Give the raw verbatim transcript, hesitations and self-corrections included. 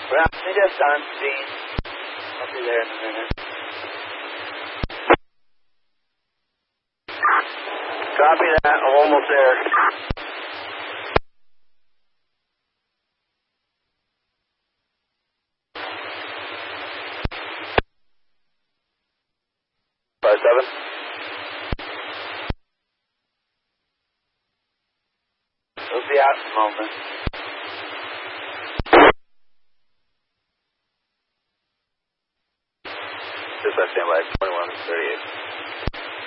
Well, we just on scene. I'll be there in a minute. Copy that. I'm almost there. Five seven. We'll be out in a moment. Just I stand by twenty-one thirty-eight.